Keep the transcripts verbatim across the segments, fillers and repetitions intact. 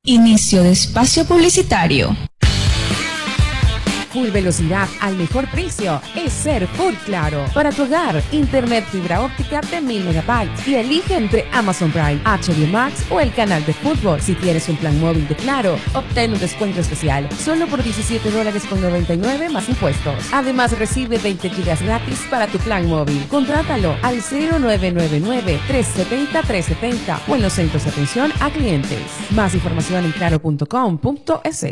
Inicio de espacio publicitario. Full velocidad al mejor precio es ser Full Claro. Para tu hogar, internet fibra óptica de mil megabytes y elige entre Amazon Prime, H B O Max o el canal de fútbol. Si tienes un plan móvil de Claro, obtén un descuento especial solo por diecisiete dólares con noventa y nueve más impuestos. Además, recibe veinte gigas gratis para tu plan móvil. Contrátalo al cero nueve nueve nueve, tres siete cero, tres siete cero o en los centros de atención a clientes. Más información en claro punto com punto es.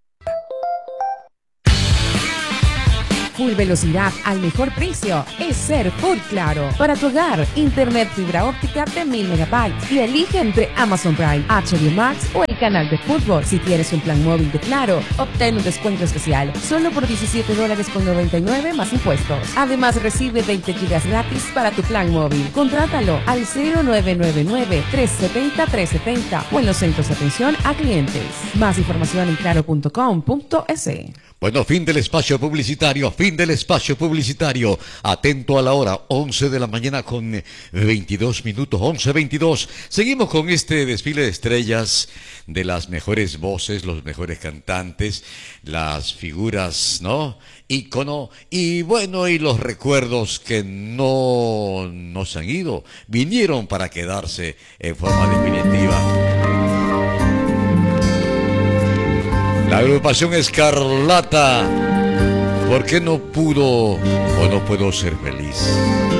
Full velocidad al mejor precio es ser Full Claro. Para tu hogar, internet fibra óptica de mil megabytes y elige entre Amazon Prime, H B O Max o el canal de fútbol. Si tienes un plan móvil de Claro, obtén un descuento especial solo por diecisiete dólares con noventa y nueve más impuestos. Además, recibe veinte gigas gratis para tu plan móvil. Contrátalo al cero nueve nueve nueve, tres siete cero, tres siete cero o en los centros de atención a clientes. Más información en claro punto com punto es. Bueno, fin del espacio publicitario, fin del espacio publicitario. Atento a la hora, once de la mañana con veintidós minutos, once veintidós. Seguimos con este desfile de estrellas, de las mejores voces, los mejores cantantes, las figuras, ¿no? Ícono, y bueno, y los recuerdos que no, no se han ido, vinieron para quedarse en forma definitiva. La agrupación Escarlata, ¿por qué no pudo o no puedo ser feliz?